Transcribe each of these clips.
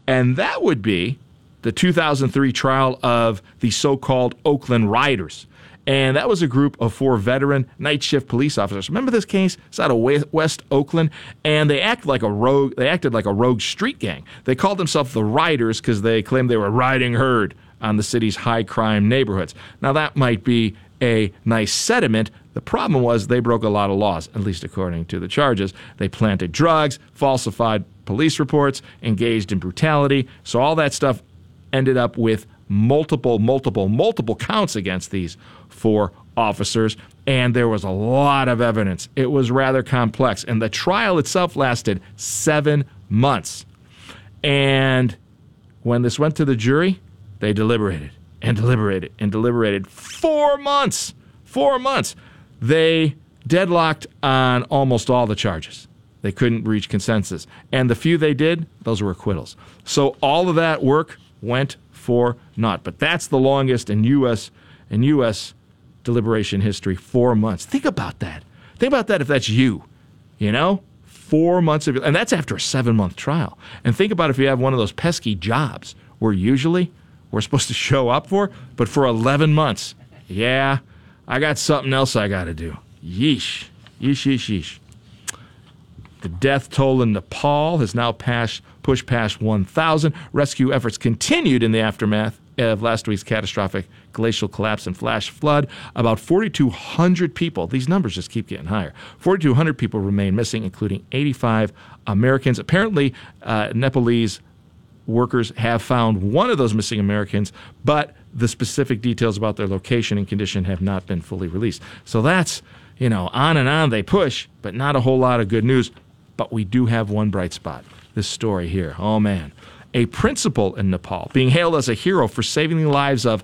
And that would be the 2003 trial of the so-called Oakland Riders. And that was a group of 4 veteran night shift police officers. Remember this case? It's out of West Oakland, and they acted like a rogue street gang. They called themselves the Riders because they claimed they were riding herd on the city's high crime neighborhoods. Now that might be a nice sentiment. The problem was they broke a lot of laws, at least according to the charges. They planted drugs, falsified police reports, engaged in brutality. So all that stuff ended up with multiple counts against these 4 officers, and there was a lot of evidence. It was rather complex, and the trial itself lasted 7 months. And when this went to the jury, they deliberated and deliberated and deliberated. 4 months! 4 months! They deadlocked on almost all the charges. They couldn't reach consensus. And the few they did, those were acquittals. So all of that work went for naught. But that's the longest in U.S. deliberation history, 4 months. Think about that. Think about that if that's you, 4 months of, and that's after a 7-month trial. And think about if you have one of those pesky jobs where usually we're supposed to show up for, but for 11 months. Yeah, I got something else I got to do. Yeesh. Yeesh, yeesh, yeesh. The death toll in Nepal has now pushed past 1,000. Rescue efforts continued in the aftermath of last week's catastrophic glacial collapse and flash flood. About 4,200 people, these numbers just keep getting higher, 4,200 people remain missing, including 85 Americans. Apparently, Nepalese workers have found one of those missing Americans, but the specific details about their location and condition have not been fully released. So that's, on and on they push, but not a whole lot of good news. But we do have one bright spot. This story here. Oh, man. A principal in Nepal being hailed as a hero for saving the lives of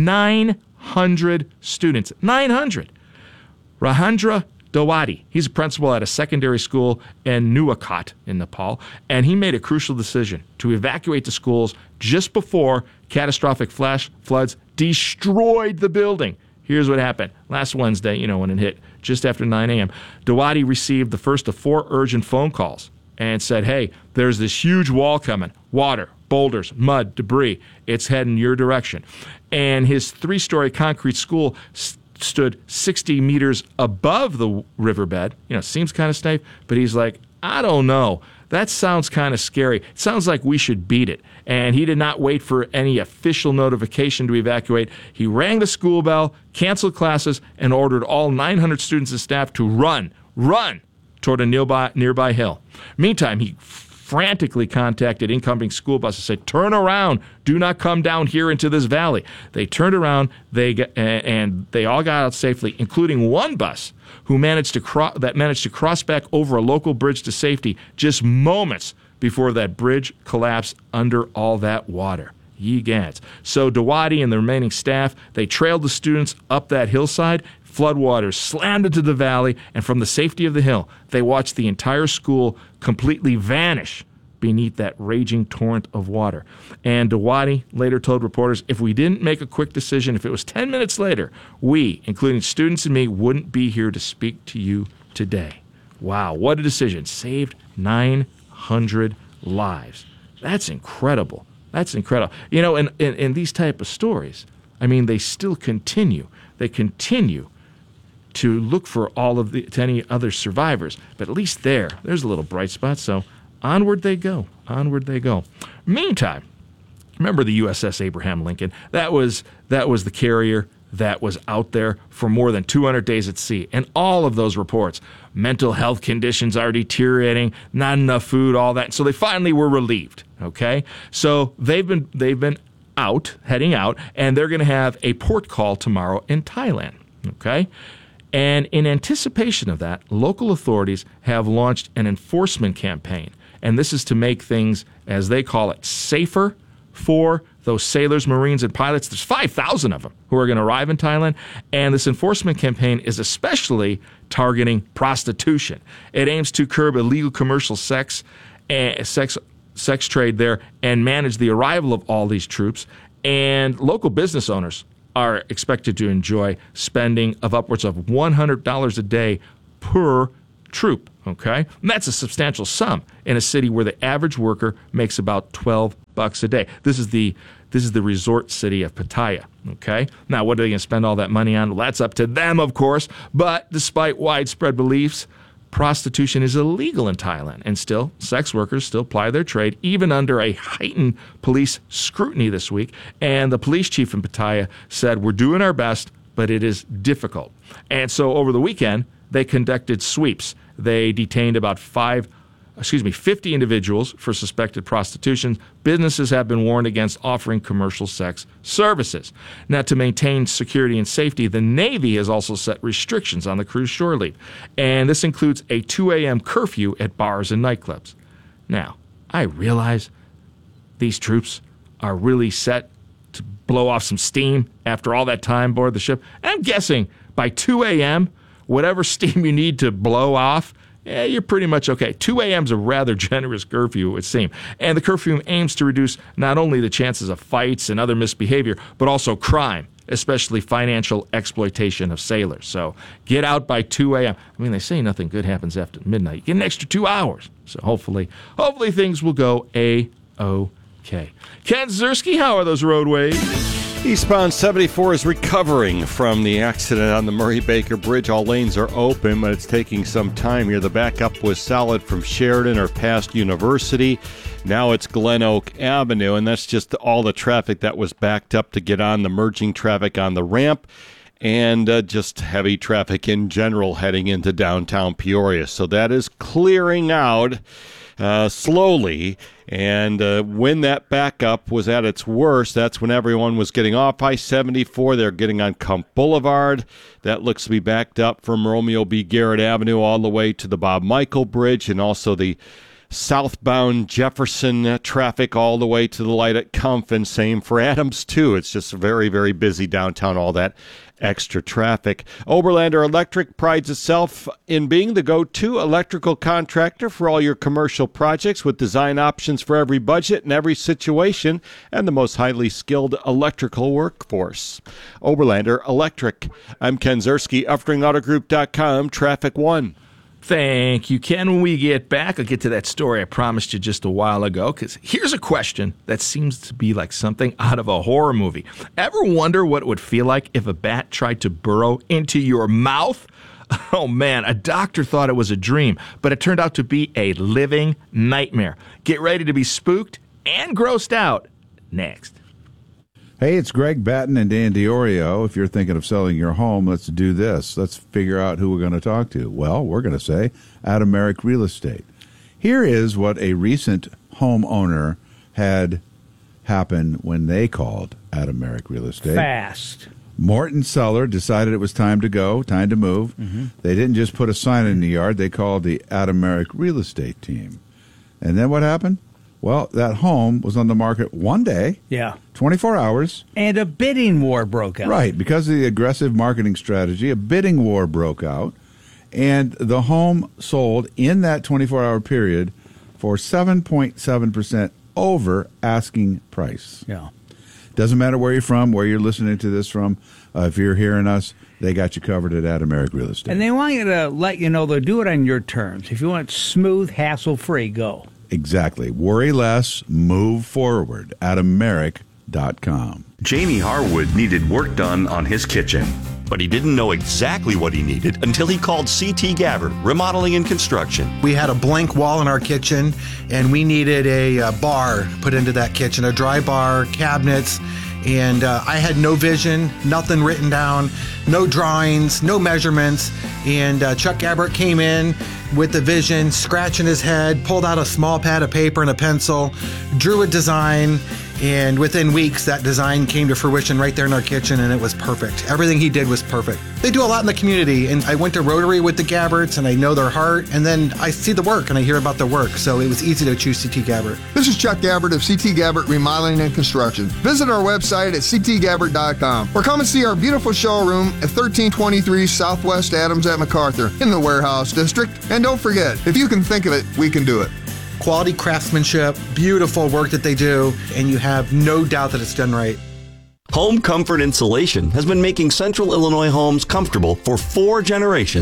900 students. 900. Rahendra Dawadi. He's a principal at a secondary school in Nuwakot in Nepal, and he made a crucial decision to evacuate the schools just before catastrophic flash floods destroyed the building. Here's what happened. Last Wednesday, when it hit just after 9 a.m., Dawadi received the first of 4 urgent phone calls and said, hey, there's this huge wall coming. Water, boulders, mud, debris. It's heading your direction. And his 3-story concrete school stood 60 meters above the riverbed. Seems kind of safe, but he's like, I don't know. That sounds kind of scary. It sounds like we should beat it. And he did not wait for any official notification to evacuate. He rang the school bell, canceled classes, and ordered all 900 students and staff to run toward a nearby hill. Meantime, he frantically contacted incoming school buses and said, turn around. Do not come down here into this valley. They turned around, and they all got out safely, including one bus who managed to cross back over a local bridge to safety just moments before that bridge collapsed under all that water. Ye gads. So Dawadi and the remaining staff, they trailed the students up that hillside. Floodwaters slammed into the valley, and from the safety of the hill, they watched the entire school completely vanish beneath that raging torrent of water. And Dawadi later told reporters, if we didn't make a quick decision, if it was 10 minutes later, we, including students and me, wouldn't be here to speak to you today. Wow, what a decision. Saved 900 lives. That's incredible. That's incredible. In these type of stories, they still continue. They continue to look for to any other survivors. But at least there's a little bright spot. So onward they go. Onward they go. Meantime, remember the USS Abraham Lincoln? That was the carrier that was out there for more than 200 days at sea. And all of those reports, mental health conditions are deteriorating, not enough food, all that. So they finally were relieved, okay? So they've been heading out, and they're going to have a port call tomorrow in Thailand, okay? And in anticipation of that, local authorities have launched an enforcement campaign. And this is to make things, as they call it, safer for those sailors, Marines, and pilots. There's 5,000 of them who are going to arrive in Thailand. And this enforcement campaign is especially targeting prostitution. It aims to curb illegal commercial sex trade there and manage the arrival of all these troops. And local business owners are expected to enjoy spending of upwards of $100 a day per troop, okay? And that's a substantial sum in a city where the average worker makes about $12 a day. This is the resort city of Pattaya, okay? Now, what are they going to spend all that money on? Well, that's up to them, of course, but despite widespread beliefs, prostitution is illegal in Thailand, and still, sex workers still ply their trade, even under a heightened police scrutiny this week. And the police chief in Pattaya said, we're doing our best, but it is difficult. And so over the weekend, they conducted sweeps. They detained about 50 individuals for suspected prostitution. Businesses have been warned against offering commercial sex services. Now, to maintain security and safety, the Navy has also set restrictions on the cruise shore leave. And this includes a 2 a.m. curfew at bars and nightclubs. Now, I realize these troops are really set to blow off some steam after all that time aboard the ship. And I'm guessing by 2 a.m., whatever steam you need to blow off, you're pretty much okay. 2 a.m. is a rather generous curfew, it would seem. And the curfew aims to reduce not only the chances of fights and other misbehavior, but also crime, especially financial exploitation of sailors. So get out by 2 a.m. I mean, they say nothing good happens after midnight. You get an extra 2 hours. So hopefully things will go A-OK. Ken Ziersky, how are those roadways? Eastbound 74 is recovering from the accident on the Murray Baker Bridge. All lanes are open, but it's taking some time here. The backup was solid from Sheridan or past University. Now it's Glen Oak Avenue, and that's just all the traffic that was backed up to get on, the merging traffic on the ramp, and just heavy traffic in general heading into downtown Peoria. So that is clearing out slowly. And when that backup was at its worst, that's when everyone was getting off I-74. They're getting on Kump Boulevard. That looks to be backed up from Romeo B. Garrett Avenue all the way to the Bob Michael Bridge, and also the southbound Jefferson traffic all the way to the light at Kump, and same for Adams, too. It's just very, very busy downtown, all that extra traffic. Oberlander Electric prides itself in being the go-to electrical contractor for all your commercial projects, with design options for every budget and every situation, and the most highly skilled electrical workforce. Oberlander Electric. I'm Ken Ziersky, UffringAutoGroup.com, Traffic One. Thank you, Ken. When we get back, I'll get to that story I promised you just a while ago, because here's a question that seems to be like something out of a horror movie. Ever wonder what it would feel like if a bat tried to burrow into your mouth? Oh, man, a doctor thought it was a dream, but it turned out to be a living nightmare. Get ready to be spooked and grossed out next. Hey, it's Greg Batten and Dan DiOrio. If you're thinking of selling your home, let's do this. Let's figure out who we're going to talk to. Well, we're going to say Adameric Real Estate. Here is what a recent homeowner had happen when they called Adameric Real Estate. Fast. Morton Seller decided it was time to go, time to move. Mm-hmm. They didn't just put a sign in the yard. They called the Adameric Real Estate team. And then what happened? Well, that home was on the market one day, 24 hours. And a bidding war broke out. Right. Because of the aggressive marketing strategy, a bidding war broke out. And the home sold in that 24-hour period for 7.7% over asking price. Yeah. Doesn't matter where you're from, where you're listening to this from. If you're hearing us, they got you covered at Adameric Real Estate. And they want you to let you know they'll do it on your terms. If you want smooth, hassle-free, go. Exactly. Worry less, move forward. Adameric.com. Jamie Harwood needed work done on his kitchen, but he didn't know exactly what he needed until he called C.T. Gabbard, Remodeling and Construction. We had a blank wall in our kitchen, and we needed a bar put into that kitchen, a dry bar, cabinets, and I had no vision, nothing written down, no drawings, no measurements, and Chuck Gabbard came in with the vision, scratching his head, pulled out a small pad of paper and a pencil, drew a design, and within weeks that design came to fruition right there in our kitchen, and it was perfect. Everything he did was perfect. They do a lot in the community, and I went to Rotary with the Gabbards, and I know their heart, and then I see the work and I hear about the work, so it was easy to choose CT Gabbard. This is Chuck Gabbard of CT Gabbard Remodeling and Construction. Visit our website at ctgabbard.com or come and see our beautiful showroom at 1323 Southwest Adams at MacArthur in the Warehouse District. And don't forget, if you can think of it, we can do it. Quality craftsmanship, beautiful work that they do, and you have no doubt that it's done right. Home Comfort Insulation has been making Central Illinois homes comfortable for 4 generations.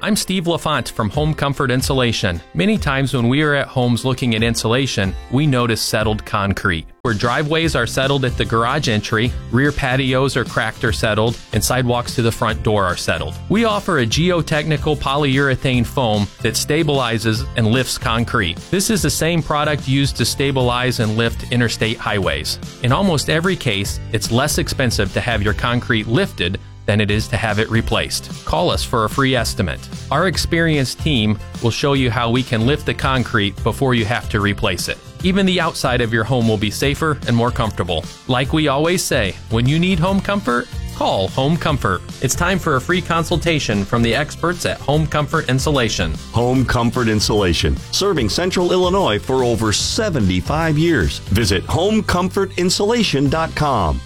I'm Steve LaFont from Home Comfort Insulation. Many times when we are at homes looking at insulation, we notice settled concrete. Where driveways are settled at the garage entry, rear patios are cracked or settled, and sidewalks to the front door are settled. We offer a geotechnical polyurethane foam that stabilizes and lifts concrete. This is the same product used to stabilize and lift interstate highways. In almost every case, it's less expensive to have your concrete lifted than it is to have it replaced. Call us for a free estimate. Our experienced team will show you how we can lift the concrete before you have to replace it. Even the outside of your home will be safer and more comfortable. Like we always say, when you need home comfort, call Home Comfort. It's time for a free consultation from the experts at Home Comfort Insulation. Home Comfort Insulation, serving Central Illinois for over 75 years. Visit homecomfortinsulation.com.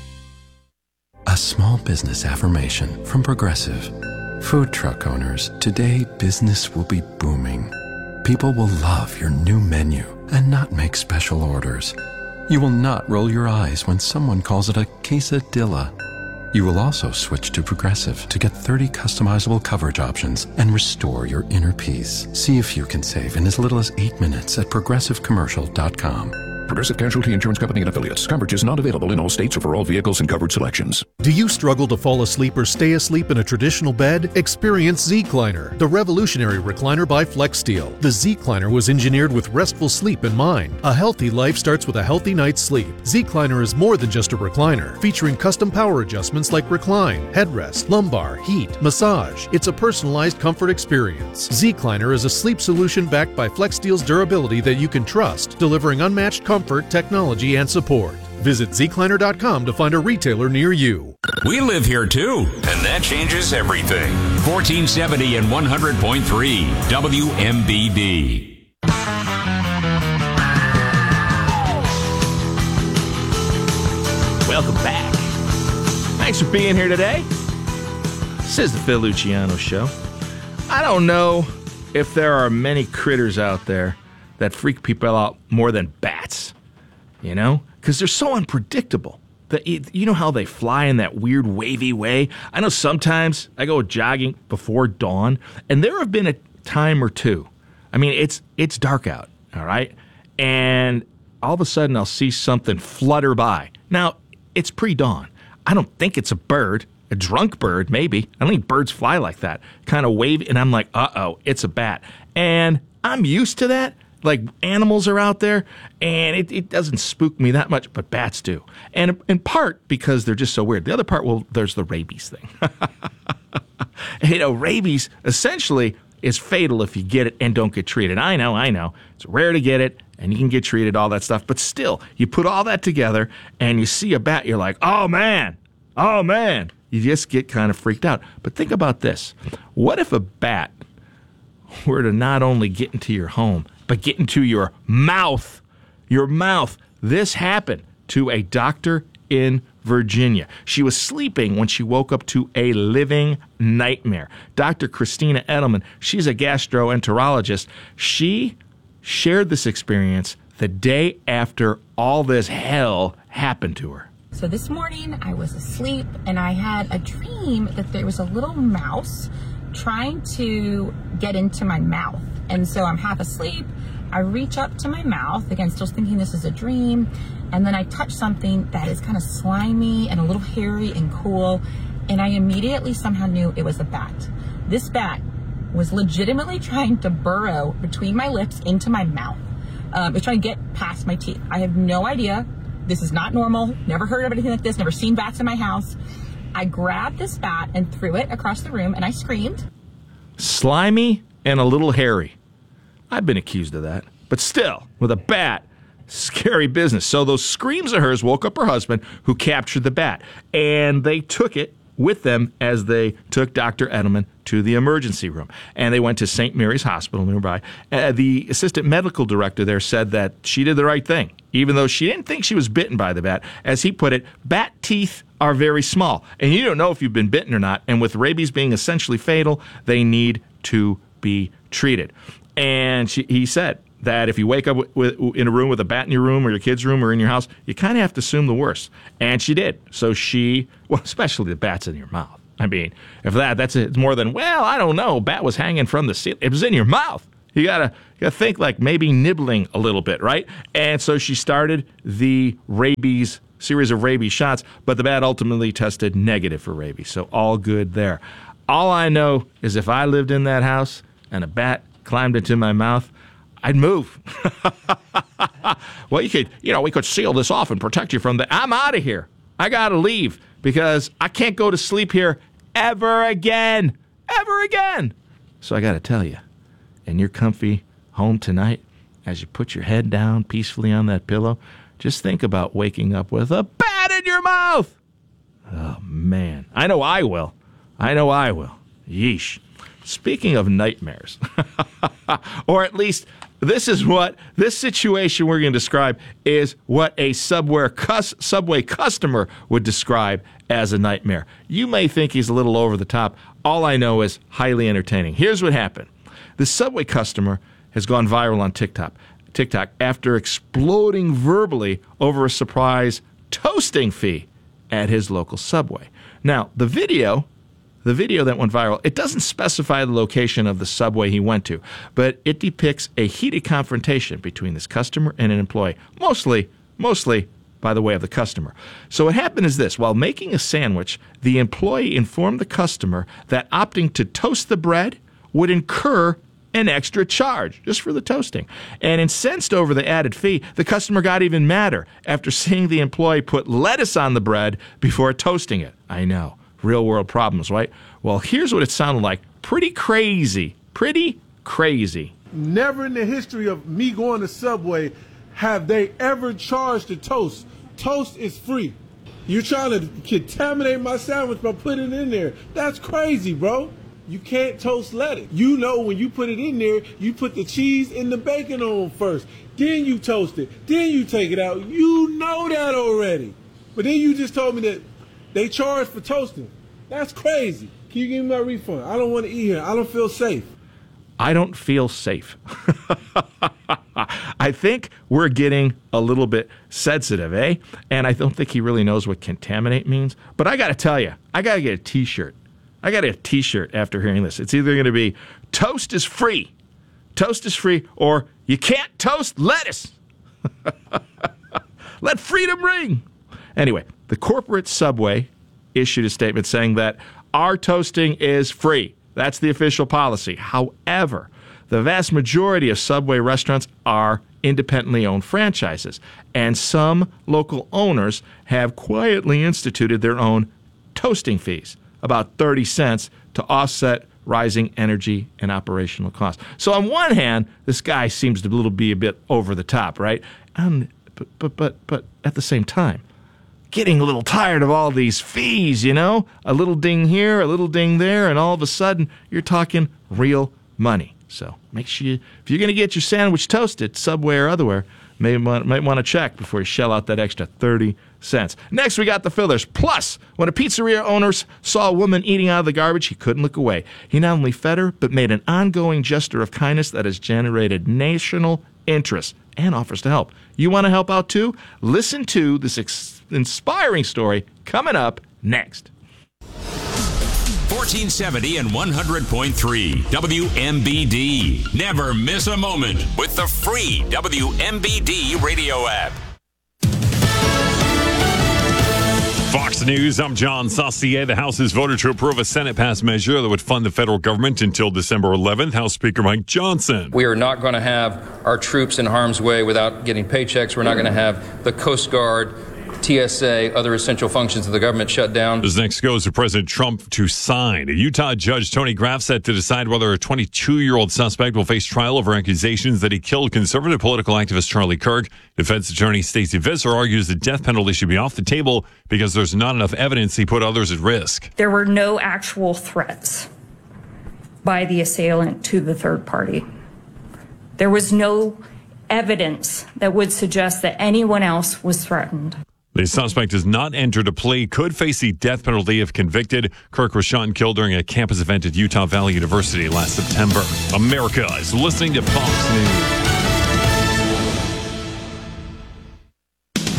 A small business affirmation from Progressive. Food truck owners, today business will be booming. People will love your new menu and not make special orders. You will not roll your eyes when someone calls it a quesadilla. You will also switch to Progressive to get 30 customizable coverage options and restore your inner peace. See if you can save in as little as 8 minutes at progressivecommercial.com. Progressive Casualty Insurance Company and Affiliates. Coverage is not available in all states or for all vehicles and covered selections. Do you struggle to fall asleep or stay asleep in a traditional bed? Experience Z-Cliner, the revolutionary recliner by FlexSteel. The Z-Cliner was engineered with restful sleep in mind. A healthy life starts with a healthy night's sleep. Z-Cliner is more than just a recliner, featuring custom power adjustments like recline, headrest, lumbar, heat, massage. It's a personalized comfort experience. Z-Cliner is a sleep solution backed by FlexSteel's durability that you can trust, delivering unmatched comfort, technology, and support. Visit zcliner.com to find a retailer near you. We live here too, and that changes everything. 1470 and 100.3 WMBD. Welcome back. Thanks for being here today. This is the Phil Luciano Show. I don't know if there are many critters out there that freak people out more than bats, you know? Because they're so unpredictable. You know how they fly in that weird wavy way? I know sometimes I go jogging before dawn, and there have been a time or two. I mean, it's dark out, all right? And all of a sudden I'll see something flutter by. Now, it's pre-dawn. I don't think it's a bird, a drunk bird maybe. I don't think birds fly like that. Kind of wavy, and I'm like, uh-oh, it's a bat. And I'm used to that. Like, animals are out there, and it doesn't spook me that much, but bats do. And in part because they're just so weird. The other part, well, there's the rabies thing. You know, rabies essentially is fatal if you get it and don't get treated. I know. It's rare to get it, and you can get treated, all that stuff. But still, you put all that together, and you see a bat, you're like, oh, man. You just get kind of freaked out. But think about this. What if a bat were to not only get into your home, but get into your mouth? Your mouth. This happened to a doctor in Virginia. She was sleeping when she woke up to a living nightmare. Dr. Christina Edelman, she's a gastroenterologist. She shared this experience the day after all this hell happened to her. So this morning I was asleep and I had a dream that there was a little mouse trying to get into my mouth. And so I'm half asleep. I reach up to my mouth, again, still thinking this is a dream. And then I touch something that is kind of slimy and a little hairy and cool. And I immediately somehow knew it was a bat. This bat was legitimately trying to burrow between my lips into my mouth. It was trying to get past my teeth. I have no idea. This is not normal. Never heard of anything like this. Never seen bats in my house. I grabbed this bat and threw it across the room, and I screamed. Slimy and a little hairy. I've been accused of that. But still, with a bat, scary business. So those screams of hers woke up her husband, who captured the bat. And they took it with them as they took Dr. Edelman to the emergency room. And they went to St. Mary's Hospital nearby. The assistant medical director there said that she did the right thing, even though she didn't think she was bitten by the bat. As he put it, bat teeth are very small, and you don't know if you've been bitten or not. And with rabies being essentially fatal, they need to be treated. And he said that if you wake up in a room with a bat in your room or your kid's room or in your house, you kind of have to assume the worst. And she did. So especially the bats in your mouth. I mean, if that's it's more than, well, I don't know, bat was hanging from the ceiling. It was in your mouth. You gotta think like maybe nibbling a little bit, right? And so she started the series of rabies shots, but the bat ultimately tested negative for rabies. So all good there. All I know is if I lived in that house and a bat climbed into my mouth, I'd move. Well, we could seal this off and protect you from that. I'm out of here. I got to leave because I can't go to sleep here ever again. Ever again. So I got to tell you, in your comfy home tonight, as you put your head down peacefully on that pillow, just think about waking up with a bat in your mouth. Oh, man. I know I will. Yeesh. Speaking of nightmares, or at least this situation we're going to describe is what a Subway customer would describe as a nightmare. You may think he's a little over the top. All I know is highly entertaining. Here's what happened. The Subway customer has gone viral on TikTok after exploding verbally over a surprise toasting fee at his local Subway. Now, the video that went viral, it doesn't specify the location of the Subway he went to, but it depicts a heated confrontation between this customer and an employee, mostly by the way of the customer. So what happened is this. While making a sandwich, the employee informed the customer that opting to toast the bread would incur an extra charge just for the toasting. And incensed over the added fee, the customer got even madder after seeing the employee put lettuce on the bread before toasting it. I know. Real world problems, right? Well, here's what it sounded like. Pretty crazy. Never in the history of me going to Subway have they ever charged a toast. Toast is free. You're trying to contaminate my sandwich by putting it in there. That's crazy, bro. You can't toast lettuce. You know when you put it in there, you put the cheese and the bacon on first. Then you toast it. Then you take it out. You know that already. But then you just told me that they charge for toasting. That's crazy. Can you give me my refund? I don't want to eat here. I don't feel safe. I don't feel safe. I think we're getting a little bit sensitive, eh? And I don't think he really knows what contaminate means. But I got to tell you, I got to get a T-shirt. I got a T-shirt after hearing this. It's either going to be toast is free, or you can't toast lettuce. Let freedom ring. Anyway, the corporate Subway issued a statement saying that our toasting is free. That's the official policy. However, the vast majority of Subway restaurants are independently owned franchises, and some local owners have quietly instituted their own toasting fees, about 30 cents, to offset rising energy and operational costs. So on one hand, this guy seems to be a bit over the top, right? But at the same time, getting a little tired of all these fees, a little ding here, a little ding there, and all of a sudden you're talking real money. So make sure if you're going to get your sandwich toasted, Subway or otherwhere, might want to check before you shell out that extra 30 cents. Next, we got the fillers. Plus, when a pizzeria owner saw a woman eating out of the garbage, he couldn't look away. He not only fed her, but made an ongoing gesture of kindness that has generated national interest and offers to help. You want to help out too? Listen to this inspiring story coming up next. 1470 and 100.3 WMBD. Never miss a moment with the free WMBD radio app. Fox News, I'm John Saucier. The House has voted to approve a Senate-passed measure that would fund the federal government until December 11th. House Speaker Mike Johnson. We are not going to have our troops in harm's way without getting paychecks. We're not going to have the Coast Guard, TSA, other essential functions of the government shut down. This next goes to President Trump to sign. A Utah judge, Tony Graff, set to decide whether a 22-year-old suspect will face trial over accusations that he killed conservative political activist Charlie Kirk. Defense attorney Stacey Visser argues the death penalty should be off the table because there's not enough evidence he put others at risk. There were no actual threats by the assailant to the third party. There was no evidence that would suggest that anyone else was threatened. The suspect has not entered a plea, could face the death penalty if convicted. Kirk was shot and killed during a campus event at Utah Valley University last September. America is listening to Fox News.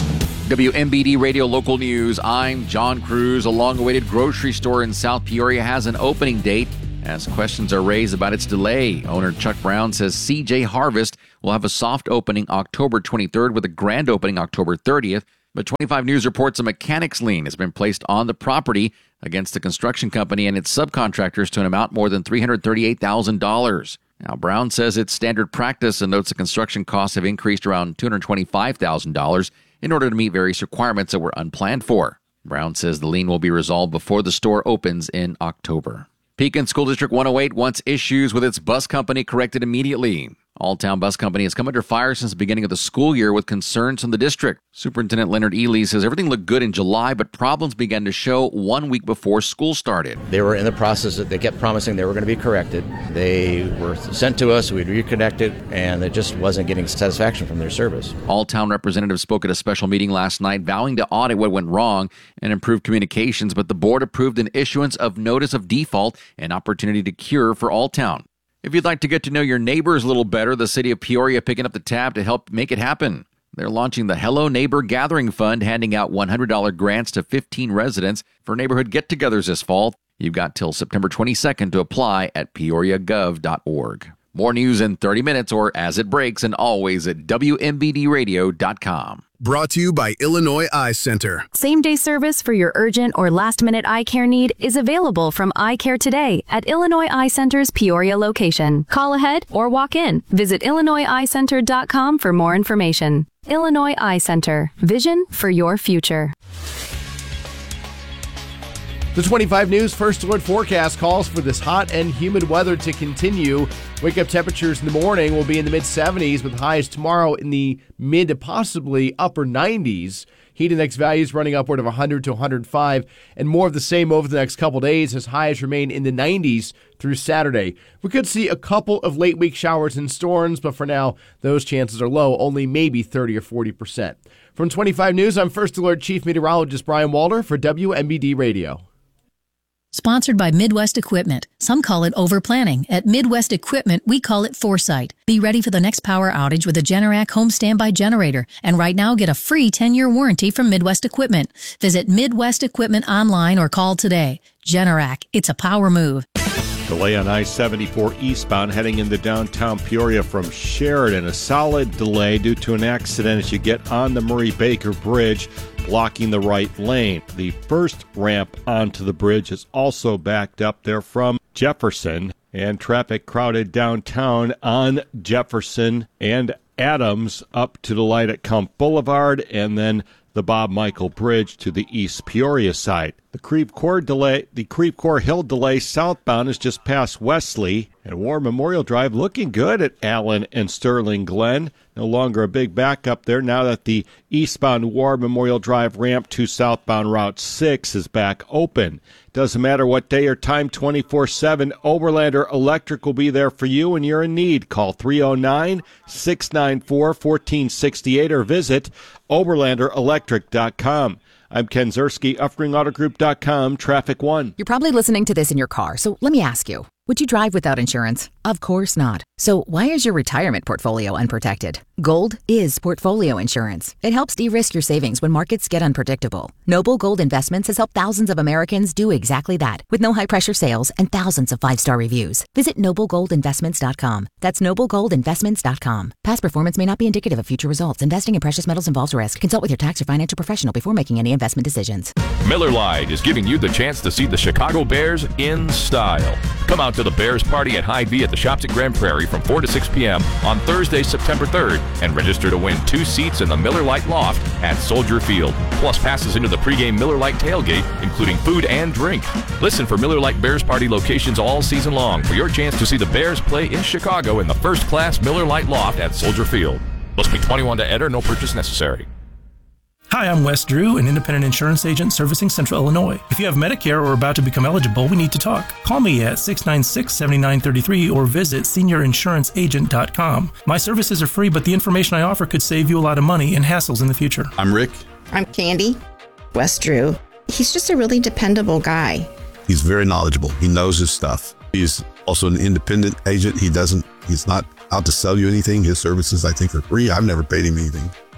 WMBD Radio Local News, I'm John Cruz. A long-awaited grocery store in South Peoria has an opening date as questions are raised about its delay. Owner Chuck Brown says CJ Harvest will have a soft opening October 23rd with a grand opening October 30th. But 25 News reports a mechanics lien has been placed on the property against the construction company and its subcontractors to an amount more than $338,000. Now, Brown says it's standard practice and notes the construction costs have increased around $225,000 in order to meet various requirements that were unplanned for. Brown says the lien will be resolved before the store opens in October. Pekin School District 108 wants issues with its bus company corrected immediately. Alltown Bus Company has come under fire since the beginning of the school year with concerns from the district. Superintendent Leonard Ely says everything looked good in July, but problems began to show 1 week before school started. They were in the process that they kept promising they were going to be corrected. They were sent to us, we'd reconnected, and it just wasn't getting satisfaction from their service. Alltown representatives spoke at a special meeting last night vowing to audit what went wrong and improve communications, but the board approved an issuance of notice of default and opportunity to cure for Alltown. If you'd like to get to know your neighbors a little better, the city of Peoria picking up the tab to help make it happen. They're launching the Hello Neighbor Gathering Fund, handing out $100 grants to 15 residents for neighborhood get-togethers this fall. You've got till September 22nd to apply at peoriagov.org. More news in 30 minutes or as it breaks, and always at WMBDradio.com. Brought to you by Illinois Eye Center. Same-day service for your urgent or last-minute eye care need is available from Eye Care Today at Illinois Eye Center's Peoria location. Call ahead or walk in. Visit IllinoisEyeCenter.com for more information. Illinois Eye Center. Vision for your future. The 25 News First Alert forecast calls for this hot and humid weather to continue. Wake-up temperatures in the morning will be in the mid-70s with highs tomorrow in the mid to possibly upper 90s. Heat index values running upward of 100 to 105, and more of the same over the next couple days as highs remain in the 90s through Saturday. We could see a couple of late-week showers and storms, but for now, those chances are low, only maybe 30 or 40%. From 25 News, I'm First Alert Chief Meteorologist Brian Walter for WMBD Radio. Sponsored by Midwest Equipment. Some call it overplanning. At Midwest Equipment, we call it foresight. Be ready for the next power outage with a Generac home standby generator. And right now, get a free 10-year warranty from Midwest Equipment. Visit Midwest Equipment online or call today. Generac, it's a power move. Delay on I-74 eastbound heading into downtown Peoria from Sheridan. A solid delay due to an accident as you get on the Murray-Baker Bridge, blocking the right lane. The first ramp onto the bridge is also backed up there from Jefferson, and traffic crowded downtown on Jefferson and Adams up to the light at Kump Boulevard, and then the Bob Michael Bridge to the East Peoria side. The Creve Coeur Hill delay southbound is just past Wesley, and War Memorial Drive looking good at Allen and Sterling Glen. No longer a big backup there now that the eastbound War Memorial Drive ramp to southbound Route 6 is back open. Doesn't matter what day or time, 24/7, Oberlander Electric will be there for you when you're in need. Call 309-694-1468 or visit OberlanderElectric.com. I'm Ken Zerski, UpringAutoGroup.com, Traffic One. You're probably listening to this in your car, so let me ask you. Would you drive without insurance? Of course not. So why is your retirement portfolio unprotected? Gold is portfolio insurance. It helps de-risk your savings when markets get unpredictable. Noble Gold Investments has helped thousands of Americans do exactly that, with no high-pressure sales and thousands of 5-star reviews. Visit NobleGoldInvestments.com. That's NobleGoldInvestments.com. Past performance may not be indicative of future results. Investing in precious metals involves risk. Consult with your tax or financial professional before making any investment decisions. Miller Lite is giving you the chance to see the Chicago Bears in style. Come out to the Bears Party at Hy-Vee at the Shops at Grand Prairie from 4 to 6 p.m. on Thursday, September 3rd, and register to win 2 seats in the Miller Lite Loft at Soldier Field, plus passes into the pregame Miller Lite tailgate, including food and drink. Listen for Miller Lite Bears Party locations all season long for your chance to see the Bears play in Chicago in the first-class Miller Lite Loft at Soldier Field. Must be 21 to enter, no purchase necessary. Hi, I'm Wes Drew, an independent insurance agent servicing Central Illinois. If you have Medicare or are about to become eligible, we need to talk. Call me at 696-7933 or visit seniorinsuranceagent.com. My services are free, but the information I offer could save you a lot of money and hassles in the future. I'm Rick. I'm Candy. Wes Drew. He's just a really dependable guy. He's very knowledgeable. He knows his stuff. He's also an independent agent. He's not out to sell you anything. His services, I think, are free. I've never paid him anything.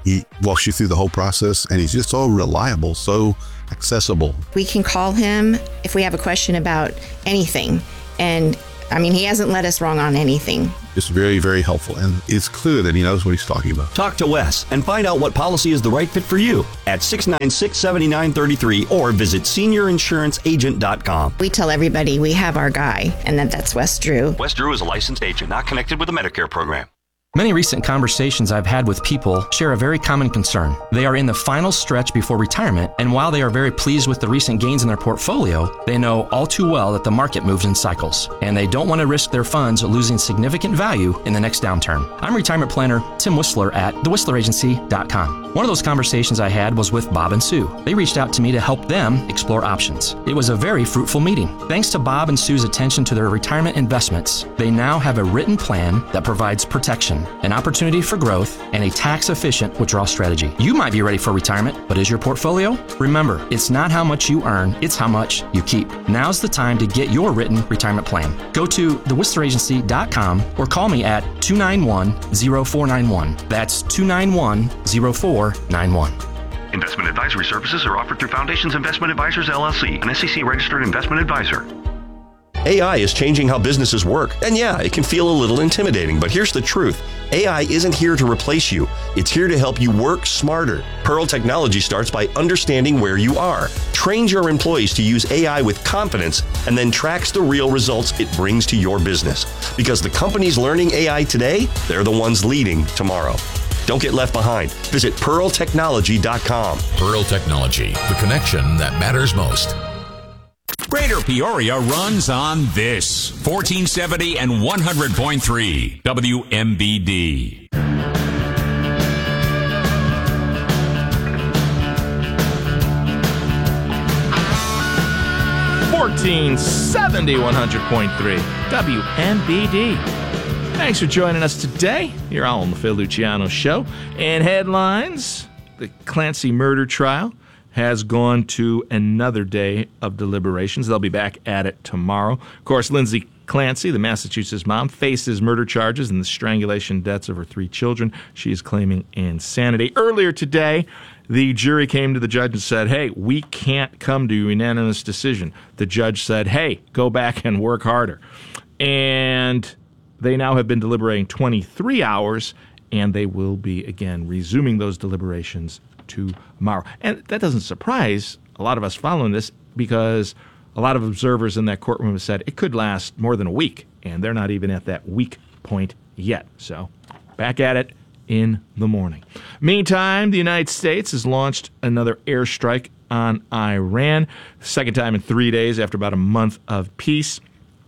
He walks you through the whole process, and he's just so reliable, so accessible. We can call him if we have a question about anything. And I mean, he hasn't led us wrong on anything. It's very, very helpful, and it's clear that he knows what he's talking about. Talk to Wes and find out what policy is the right fit for you at 696-7933 or visit seniorinsuranceagent.com. We tell everybody we have our guy, and that's Wes Drew. Wes Drew is a licensed agent not connected with the Medicare program. Many recent conversations I've had with people share a very common concern. They are in the final stretch before retirement, and while they are very pleased with the recent gains in their portfolio, they know all too well that the market moves in cycles, and they don't want to risk their funds losing significant value in the next downturn. I'm retirement planner Tim Whistler at thewhistleragency.com. One of those conversations I had was with Bob and Sue. They reached out to me to help them explore options. It was a very fruitful meeting. Thanks to Bob and Sue's attention to their retirement investments, they now have a written plan that provides protection, an opportunity for growth, and a tax-efficient withdrawal strategy. You might be ready for retirement, but is your portfolio? Remember, it's not how much you earn, it's how much you keep. Now's the time to get your written retirement plan. Go to thewhistleragency.com or call me at 291-0491. That's 291-0491. Investment advisory services are offered through Foundations Investment Advisors, LLC, an SEC-registered investment advisor. AI is changing how businesses work. And yeah, it can feel a little intimidating, but here's the truth. AI isn't here to replace you. It's here to help you work smarter. Pearl Technology starts by understanding where you are, trains your employees to use AI with confidence, and then tracks the real results it brings to your business. Because the companies learning AI today, they're the ones leading tomorrow. Don't get left behind. Visit pearltechnology.com. Pearl Technology, the connection that matters most. Greater Peoria runs on this 1470 and 100.3 WMBD. 1470 100.3 WMBD. Thanks for joining us today. You're all on the Phil Luciano Show. And headlines: the Clancy murder trial has gone to another day of deliberations. They'll be back at it tomorrow. Of course, Lindsay Clancy, the Massachusetts mom, faces murder charges in the strangulation deaths of her 3 children. She is claiming insanity. Earlier today, the jury came to the judge and said, hey, we can't come to a unanimous decision. The judge said, hey, go back and work harder. And they now have been deliberating 23 hours, and they will be, again, resuming those deliberations tomorrow. And that doesn't surprise a lot of us following this, because a lot of observers in that courtroom have said it could last more than a week, and they're not even at that week point yet. So back at it in the morning. Meantime, the United States has launched another airstrike on Iran, second time in 3 days after about a month of peace.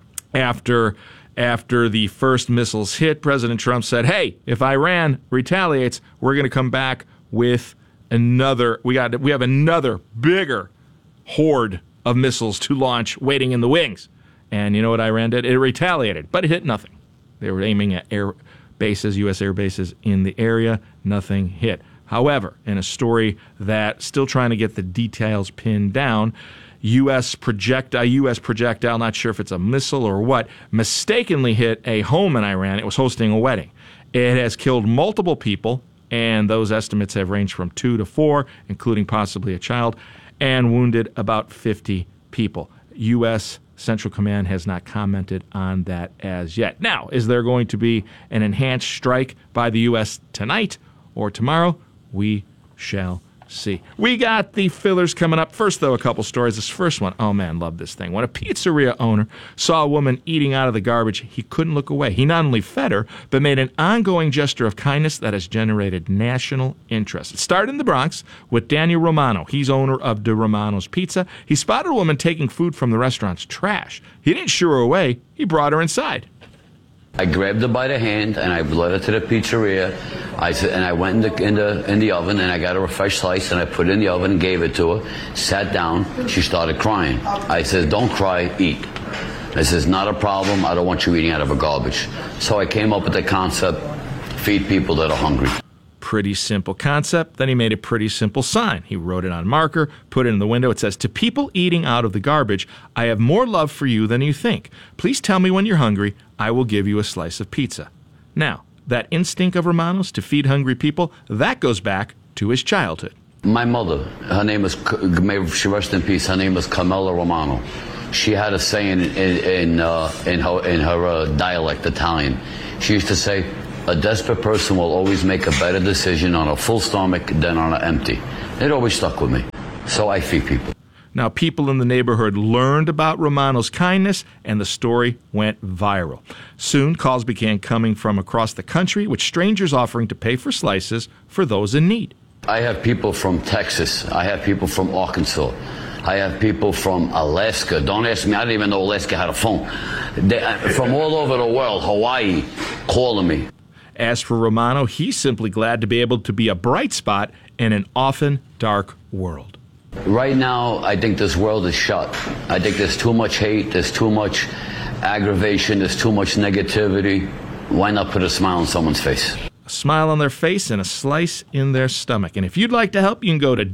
After the first missiles hit, President Trump said, hey, if Iran retaliates, we're going to come back with another, we have another bigger horde of missiles to launch waiting in the wings. And you know what Iran did? It retaliated, but it hit nothing. They were aiming at air bases, U.S. air bases in the area. Nothing hit. However, in a story that still trying to get the details pinned down, a U.S. projectile, not sure if it's a missile or what, mistakenly hit a home in Iran. It was hosting a wedding. It has killed multiple people, and those estimates have ranged from 2 to 4, including possibly a child, and wounded about 50 people. U.S. Central Command has not commented on that as yet. Now, is there going to be an enhanced strike by the U.S. tonight or tomorrow? We shall see. We got the fillers coming up. First, though, a couple stories. This first one, oh man, love this thing. When a pizzeria owner saw a woman eating out of the garbage, he couldn't look away. He not only fed her, but made an ongoing gesture of kindness that has generated national interest. It started in the Bronx with Daniel Romano. He's owner of De Romano's Pizza. He spotted a woman taking food from the restaurant's trash. He didn't shoo her away. He brought her inside. I grabbed her by the hand and I led her to the pizzeria. I went in the oven and I got her a fresh slice and I put it in the oven and gave it to her. Sat down. She started crying. I said, "Don't cry, eat." I said, "It's not a problem. I don't want you eating out of a garbage." So I came up with the concept: feed people that are hungry. Pretty simple concept. Then he made a pretty simple sign. He wrote it on marker, put it in the window. It says, "To people eating out of the garbage, I have more love for you than you think. Please tell me when you're hungry. I will give you a slice of pizza." Now, that instinct of Romano's to feed hungry people, that goes back to his childhood. My mother, her name is, may she rest in peace, her name is Carmela Romano. She had a saying in her dialect, Italian. She used to say, a desperate person will always make a better decision on a full stomach than on an empty. It always stuck with me. So I feed people. Now, people in the neighborhood learned about Romano's kindness, and the story went viral. Soon, calls began coming from across the country, with strangers offering to pay for slices for those in need. I have people from Texas. I have people from Arkansas. I have people from Alaska. Don't ask me. I didn't even know Alaska had a phone. From all over the world, Hawaii, calling me. As for Romano, he's simply glad to be able to be a bright spot in an often dark world. Right now, I think this world is shut. I think there's too much hate, there's too much aggravation, there's too much negativity. Why not put a smile on someone's face? A smile on their face and a slice in their stomach. And if you'd like to help, you can go to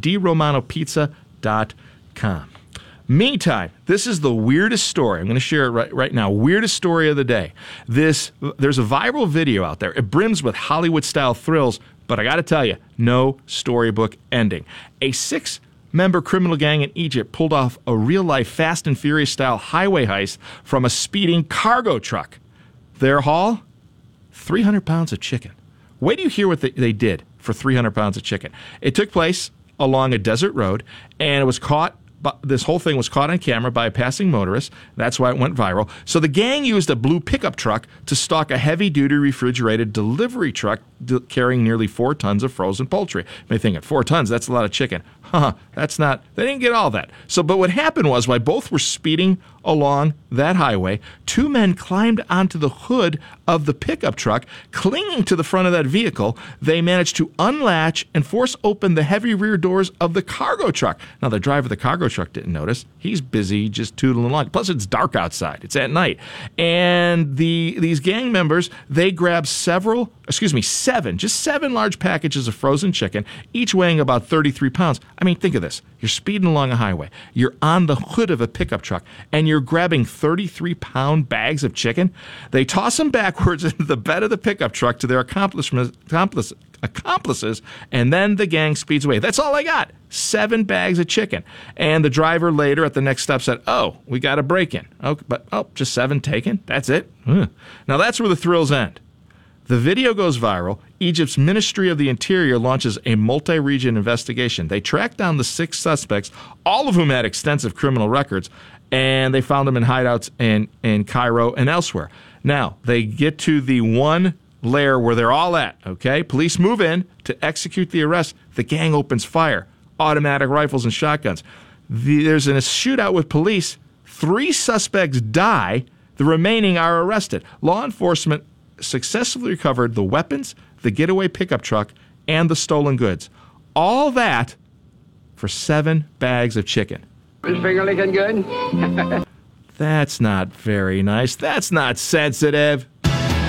DRomanoPizza.com. Meantime, this is the weirdest story. I'm going to share it right now. Weirdest story of the day. There's a viral video out there. It brims with Hollywood-style thrills, but I got to tell you, no storybook ending. A 6-member criminal gang in Egypt pulled off a real-life Fast and Furious-style highway heist from a speeding cargo truck. Their haul? 300 pounds of chicken. Wait till you hear what they did for 300 pounds of chicken. It took place along a desert road, and it was caught. This whole thing was caught on camera by a passing motorist. That's why it went viral. So the gang used a blue pickup truck to stalk a heavy-duty refrigerated delivery truck carrying nearly 4 tons of frozen poultry. You may think, 4 tons, that's a lot of chicken. That's not, they didn't get all that. But what happened was, while both were speeding along that highway, 2 men climbed onto the hood of the pickup truck, clinging to the front of that vehicle. They managed to unlatch and force open the heavy rear doors of the cargo truck. Now, the driver of the cargo truck didn't notice. He's busy just tootling along. Plus, it's dark outside. It's at night. And these gang members, they grabbed 7 large packages of frozen chicken, each weighing about 33 pounds. I mean, think of this. You're speeding along a highway. You're on the hood of a pickup truck, and you're grabbing 33-pound bags of chicken. They toss them backwards into the bed of the pickup truck to their accomplices, and then the gang speeds away. That's all I got. 7 bags of chicken. And the driver later at the next stop said, we got a break-in. Just 7 taken? That's it? Now that's where the thrills end. The video goes viral. Egypt's Ministry of the Interior launches a multi-region investigation. They tracked down the 6 suspects, all of whom had extensive criminal records, and they found them in hideouts in Cairo and elsewhere. Now, they get to the one lair where they're all at, okay? Police move in to execute the arrest. The gang opens fire, automatic rifles and shotguns. There's a shootout with police. 3 suspects die. The remaining are arrested. Law enforcement successfully recovered the weapons, the getaway pickup truck, and the stolen goods. All that for 7 bags of chicken. Is finger licking good? That's not very nice. That's not sensitive.